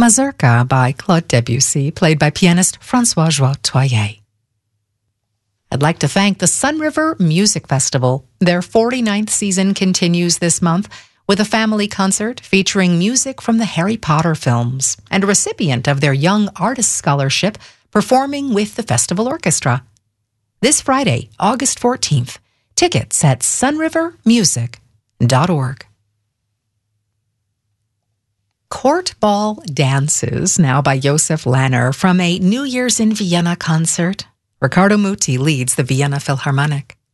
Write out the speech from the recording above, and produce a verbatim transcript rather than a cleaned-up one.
Mazurka by Claude Debussy, played by pianist François-Joël Toyer. I'd like to thank the Sunriver Music Festival. Their forty-ninth season continues this month with a family concert featuring music from the Harry Potter films and a recipient of their Young Artist Scholarship performing with the festival orchestra. This Friday, August fourteenth, tickets at sunriver music dot org. Court Ball Dances, now by Josef Lanner, from a New Year's in Vienna concert. Riccardo Muti leads the Vienna Philharmonic.